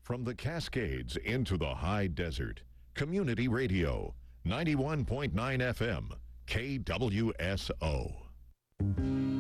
From the Cascades into the high desert, Community Radio, 91.9 FM, KWSO.